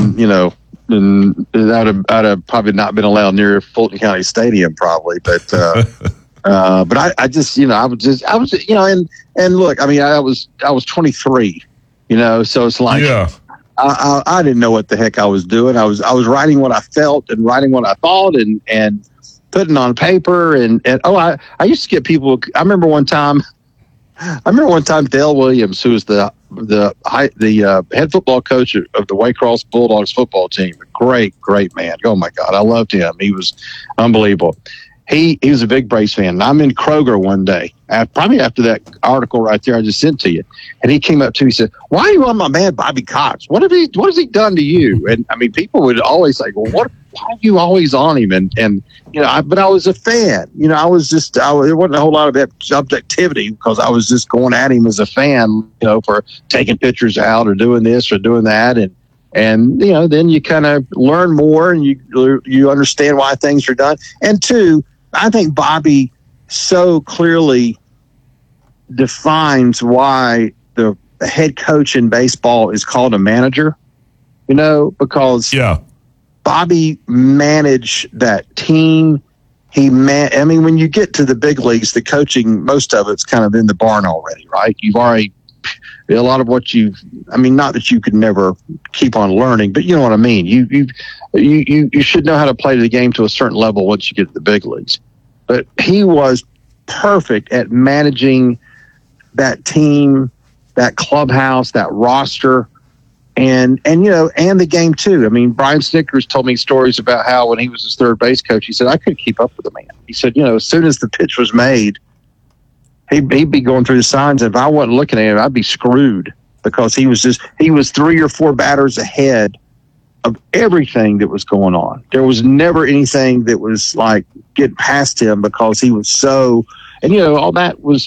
and I'd have probably not been allowed near Fulton County Stadium probably, but I just, I was, and look, I mean, I was 23, so it's like, I didn't know what the heck I was doing. I was writing what I felt and writing what I thought and putting on paper and I used to get people. I remember one time Dale Williams, who was the head football coach of the Waycross Bulldogs football team, a great man. Oh my God, I loved him. He was unbelievable. He was a big Braves fan. And I'm in Kroger one day, probably after that article right there I just sent to you, and he came up to me and said, "Why are you on my man Bobby Cox? What has he done to you?" And I mean, people would always say, "Well, why are you always on him?" And but I was a fan. I was just there wasn't a whole lot of objectivity because I was just going at him as a fan, for taking pictures out or doing this or doing that, and then you kind of learn more and you understand why things are done. And two, I think Bobby so clearly defines why the head coach in baseball is called a manager, because Bobby managed that team. I mean, when you get to the big leagues, the coaching, most of it's kind of in the barn already, right? You've already, a lot of what not that you could never keep on learning, but you know what I mean? You should know how to play the game to a certain level once you get to the big leagues. But he was perfect at managing that team, that clubhouse, that roster, and the game too. I mean, Brian Snickers told me stories about how when he was his third base coach, he said, I couldn't keep up with the man. He said, as soon as the pitch was made, he'd be going through the signs. And if I wasn't looking at him, I'd be screwed because he was 3 or 4 batters ahead of everything that was going on. There was never anything that was like get past him because he was so, and all that was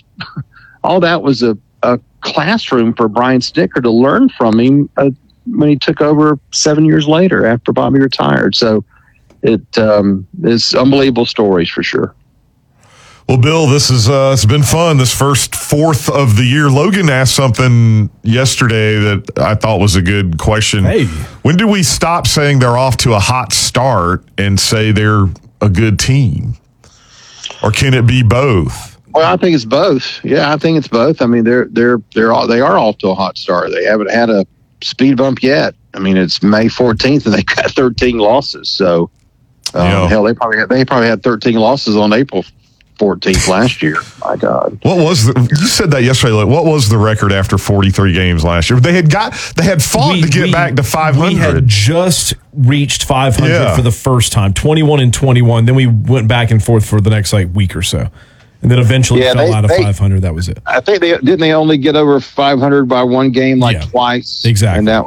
a classroom for Brian Snicker to learn from him when he took over 7 years later after Bobby retired. So it's unbelievable stories for sure. Well, Bill, this is it's been fun. This first fourth of the year. Logan asked something yesterday that I thought was a good question. Hey, when do we stop saying they're off to a hot start and say they're a good team, or can it be both? Well, I think it's both. Yeah, I think it's both. I mean, they are off to a hot start. They haven't had a speed bump yet. I mean, it's May 14th and they've got 13 losses. So hell, they probably had 13 losses on April 14th last year. My God. You said that yesterday. Like, what was the record after 43 games last year? They had fought to get back to 500. We had just reached 500 for the first time, 21-21. Then we went back and forth for the next week or so. And then eventually fell out of 500. That was it. I think they only get over 500 by one game twice. Exactly. And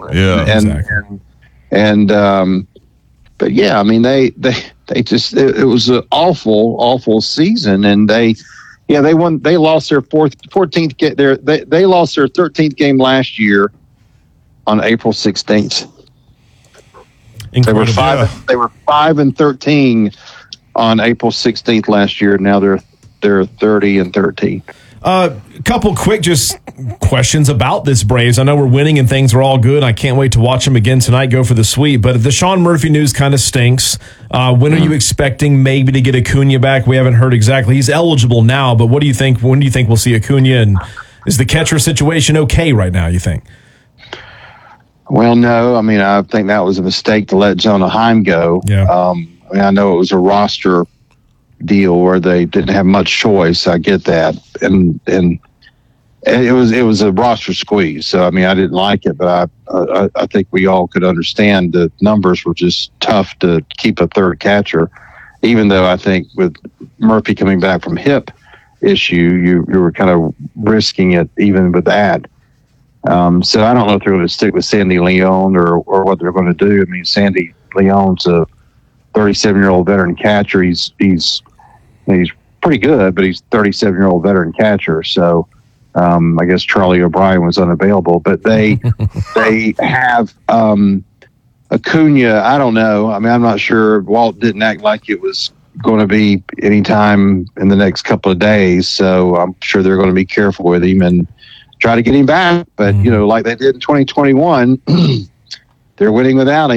but yeah, I mean they just it was an awful season, and they won. They lost their 14th. They lost their 13th game last year on April 16th. Incredible. They were 5-13 on April 16th last year. Now they're 30-13. A couple quick just questions about this Braves. I know we're winning and things are all good. I can't wait to watch them again tonight, go for the sweep. But the Sean Murphy news kind of stinks. When are you expecting maybe to get Acuna back? We haven't heard exactly. He's eligible now, but what do you think? When do you think we'll see Acuna? And is the catcher situation okay right now, you think? Well, no. I mean, I think that was a mistake to let Jonah Heim go. Yeah. I know it was a roster deal where they didn't have much choice. I get that, and it was a roster squeeze. So I mean, I didn't like it, but I think we all could understand the numbers were just tough to keep a third catcher. Even though I think with Murphy coming back from hip issue, you were kind of risking it even with that. So I don't know if they're going to stick with Sandy Leon or what they're going to do. I mean, Sandy Leon's a 37-year-old veteran catcher. He's pretty good, but he's a 37-year-old veteran catcher. So I guess Charlie O'Brien was unavailable, but they have Acuna. I don't know. I mean, I'm not sure. Walt didn't act like it was going to be anytime in the next couple of days. So I'm sure they're going to be careful with him and try to get him back. But, like they did in 2021, they're winning without him.